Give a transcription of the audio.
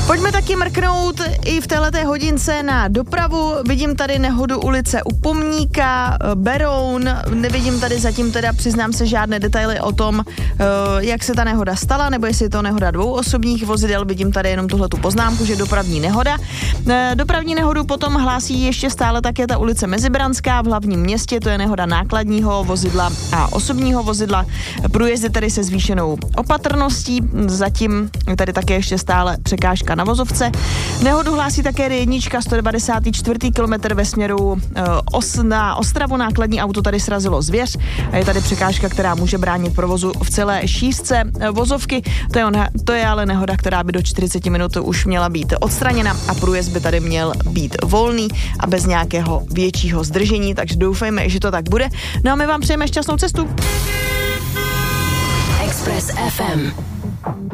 Pojďme taky mrknout i v téhleté hodince na dopravu. Vidím tady nehodu ulice u Pomníka, Beroun. Nevidím tady zatím teda, přiznám se, žádné detaily o tom, jak se ta nehoda stala, nebo jestli je to nehoda dvou osobních vozidel. Vidím tady jenom tuhletu poznámku, že dopravní nehoda. Dopravní nehodu potom hlásí ještě stále také ta ulice Mezibranská v hlavním městě. To je nehoda nákladního vozidla a osobního vozidla. Průjezdy tady se zvýšenou opatrností. Zatím tady také ještě stále překážka na vozovce. Nehodu hlásí také D1, 194. kilometr ve směru na Ostravu. Nákladní auto tady srazilo zvěř a je tady překážka, která může bránit provozu v celé šířce vozovky. To je ale nehoda, která by do 40 minut už měla být odstraněna a průjezd by tady měl být volný a bez nějakého většího zdržení, takže doufejme, že to tak bude. No a my vám přejeme šťastnou cestu. Express FM.